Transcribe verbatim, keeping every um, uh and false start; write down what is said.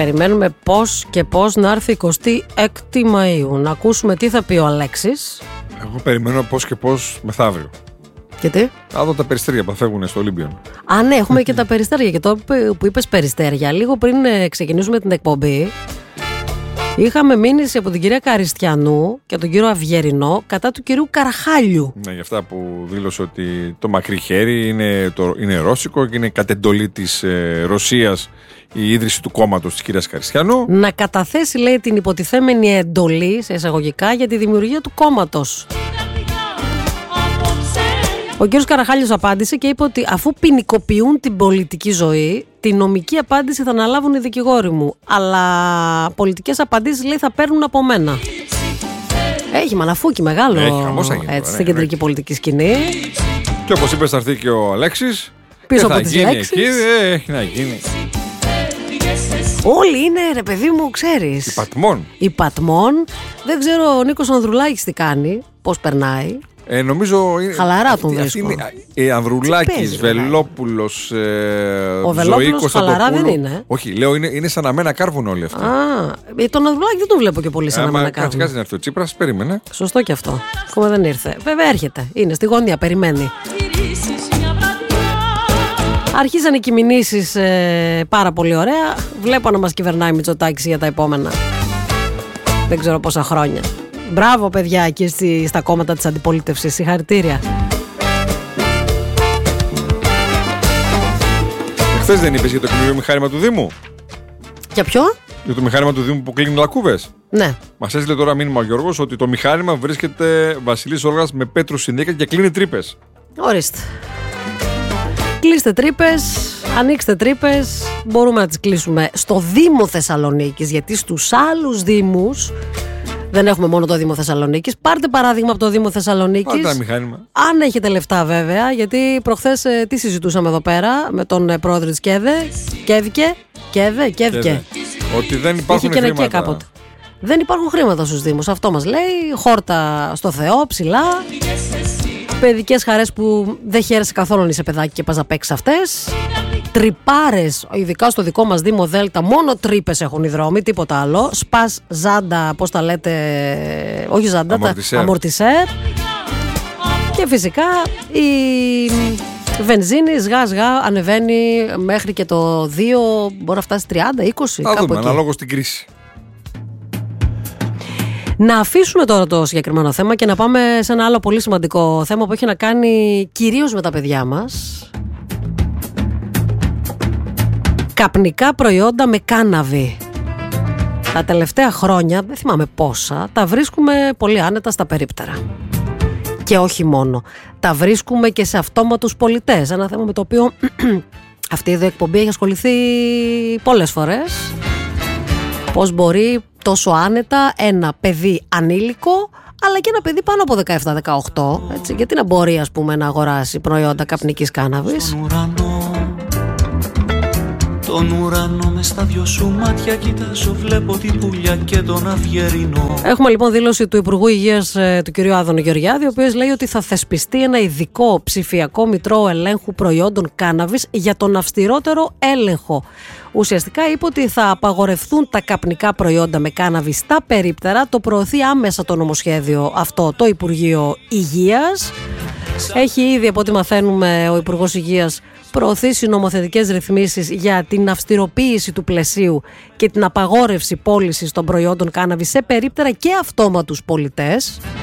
Περιμένουμε πώς και πώς να έρθει εικοστή έκτη Μαΐου. Να ακούσουμε τι θα πει ο Αλέξης. Εγώ περιμένω πώς και πώς μεθαύριο. Και τι? Θα δω τα περιστέρια που φεύγουν στο Ολύμπιον. Α, ναι, έχουμε και τα περιστέρια. Και το που είπες περιστέρια, λίγο πριν ξεκινήσουμε την εκπομπή, είχαμε μήνυση από την κυρία Καριστιανού και τον κύριο Αυγερινό κατά του κυρίου Καραχάλιου. Ναι, για αυτά που δήλωσε ότι το μακρύ χέρι είναι, το, είναι ρώσικο και είναι κατ' εντολή της ε, Ρωσίας η ίδρυση του κόμματος της κυρίας Καριστιανού. Να καταθέσει, λέει, την υποτιθέμενη εντολή, σε εισαγωγικά, για τη δημιουργία του κόμματος. Ο κύριος Καραχάλιος απάντησε και είπε ότι αφού ποινικοποιούν την πολιτική ζωή, τη νομική απάντηση θα αναλάβουν οι δικηγόροι μου. Αλλά πολιτικές απαντήσεις, λέει, θα παίρνουν από μένα. Έχει μαναφούκι μεγάλο. Έχει, γίνει, έτσι, ναι, στην κεντρική ναι. πολιτική σκηνή. Και όπως είπε, θα έρθει και ο Αλέξης. Πίσω και από θα τις γίνει λέξεις. εκεί, ε, έχει να γίνει. Όλοι είναι, ρε παιδί μου, ξέρεις. Υπατμών. Υπατμών. Δεν ξέρω ο Νίκος Ανδρουλάκης τι κάνει, πώς περνάει. Ε, νομίζω είναι, χαλαρά τον βρίσκω. Ε, Ανδρουλάκης, Βελόπουλος, ε, ο Βελόπουλος χαλαρά δεν είναι. Όχι, λέω είναι, είναι σαν αμένα κάρβουνο όλοι αυτοί. Α, ε, τον Ανδρουλάκη δεν τον βλέπω και πολύ σαν αμένα κάρβουνο. Κάτσε να έρθει ο Τσίπρας, περίμενε. Σωστό και αυτό. Ακόμα δεν ήρθε. Βέβαια έρχεται. Είναι στη γωνία, περιμένει. Αρχίσαν οι κειμηνήσεις ε, πάρα πολύ ωραία. Βλέπω να μας κυβερνάει Μητσοτάκης για τα επόμενα δεν ξέρω πόσα χρόνια. Μπράβο, παιδιά, εκεί στη, στα κόμματα της αντιπολίτευσης. Συγχαρητήρια. Χθες δεν είπες για το καινούριο μηχάνημα του Δήμου? Για ποιο? Για το μηχάνημα του Δήμου που κλείνει λακκούβες. Ναι. Μας έστειλε τώρα μήνυμα ο Γιώργος ότι το μηχάνημα βρίσκεται Βασιλής Όλγας με Πέτρου Συνδίκα και κλείνει τρύπες. Ορίστε. Κλείστε τρύπες, ανοίξτε τρύπες. Μπορούμε να τις κλείσουμε στο Δήμο Θεσσαλονίκης, γιατί στους άλλους δήμους δεν έχουμε μόνο το Δήμο Θεσσαλονίκης. Πάρτε παράδειγμα από το Δήμο Θεσσαλονίκης. Πάρτε ένα μηχάνημα. Αν έχετε λεφτά, βέβαια, γιατί προχθές ε, τι συζητούσαμε εδώ πέρα με τον ε, πρόεδρο της ΚΕΔΕ. Κέδικε, Κέδε, Κέδικε. Ότι δεν υπάρχουν Είχε και χρήματα. Και κάποτε. Δεν υπάρχουν χρήματα στους Δήμους. Αυτό μας λέει. Χόρτα στο Θεό, ψηλά. Παιδικές χαρές που δεν χαίρεσαι καθόλου, είσαι παιδάκι και πας να παίξεις αυτές. Τρυπάρες, ειδικά στο δικό μας Δήμο Δέλτα, μόνο τρύπες έχουν οι δρόμοι, τίποτα άλλο. Σπας, ζάντα, πώς τα λέτε, όχι ζάντα, αμορτισέρ. τα αμορτισέρ. Και φυσικά η βενζίνη σγά σγά ανεβαίνει μέχρι και το δύο, μπορεί να φτάσει τριάντα, είκοσι. Θα δούμε, αναλόγως στην κρίση. Να αφήσουμε τώρα το συγκεκριμένο θέμα και να πάμε σε ένα άλλο πολύ σημαντικό θέμα που έχει να κάνει κυρίως με τα παιδιά μας. Καπνικά προϊόντα με κάναβη. Τα τελευταία χρόνια, δεν θυμάμαι πόσα, τα βρίσκουμε πολύ άνετα στα περίπτερα. Και όχι μόνο. Τα βρίσκουμε και σε αυτόματους πολιτές. Ένα θέμα με το οποίο αυτή η εκπομπή έχει ασχοληθεί πολλές φορές. Πώς μπορεί τόσο άνετα ένα παιδί ανήλικο, αλλά και ένα παιδί πάνω από δεκαεπτά δεκαοκτώ, έτσι, γιατί να μπορεί, ας πούμε, να αγοράσει προϊόντα καπνικής κάναβης. Στον ουρανό, τον ουρανό μες στα δυο σου μάτια κοιτάζω, βλέπω την πουλιά και τον αυγερινό. Έχουμε λοιπόν δήλωση του Υπουργού Υγείας του κ. Άδωνη Γεωργιάδη, ο οποίος λέει ότι θα θεσπιστεί ένα ειδικό ψηφιακό μητρό ελέγχου προϊόντων κάναβης για τον αυστηρότερο έλεγχο. Ουσιαστικά είπε ότι θα απαγορευθούν τα καπνικά προϊόντα με κάναβη στα περίπτερα. Το προωθεί άμεσα το νομοσχέδιο αυτό το Υπουργείο Υγείας. Έχει ήδη, από ό,τι μαθαίνουμε, ο Υπουργός Υγείας προωθήσει νομοθετικές ρυθμίσεις για την αυστηροποίηση του πλαισίου και την απαγόρευση πώλησης των προϊόντων κάναβη σε περίπτερα και αυτόματους πολιτές.